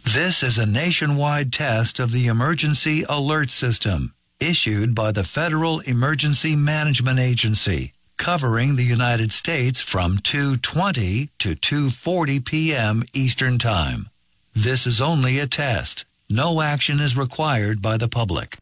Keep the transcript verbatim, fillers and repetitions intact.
This is a nationwide test of the Emergency Alert System, issued by the Federal Emergency Management Agency, covering the United States from two twenty to two forty p.m. Eastern Time. This is only a test. No action is required by the public.